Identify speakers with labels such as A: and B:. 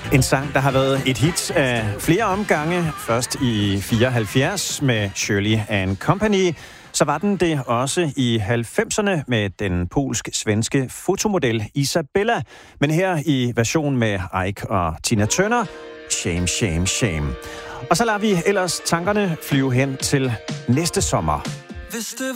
A: En sang, der har været et hit af flere omgange. Først i 74 med Shirley and Company. Så var den det også i 90'erne med den polsk-svenske fotomodel Isabella. Men her i version med Ike og Tina Turner, Shame, Shame, Shame. Og så lader vi ellers tankerne flyve hen til næste sommer.
B: Hvis det